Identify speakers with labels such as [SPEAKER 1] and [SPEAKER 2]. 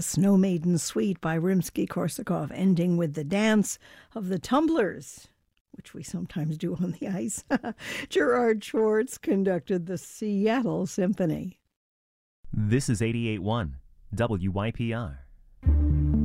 [SPEAKER 1] The Snow Maiden Suite by Rimsky-Korsakov, ending with the dance of the tumblers, which we sometimes do on the ice. Gerard Schwartz conducted the Seattle Symphony.
[SPEAKER 2] This is 88.1 WYPR.